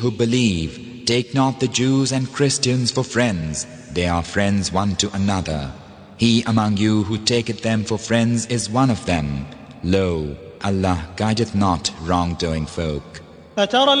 who believe, take not the Jews and Christians for friends. They are friends one to another. He among you who taketh them for friends is one of them. Lo, Allah guideth not wrongdoing folk.